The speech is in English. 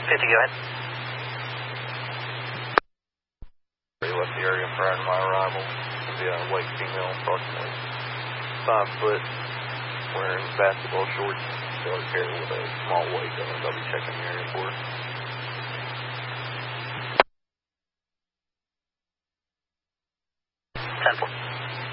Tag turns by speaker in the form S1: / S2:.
S1: 50, go ahead.
S2: He left the area prior to my arrival. He'll be a white female, approximately 5 foot, wearing basketball shorts, dark hair with a small white gun. I'll be checking the area for her.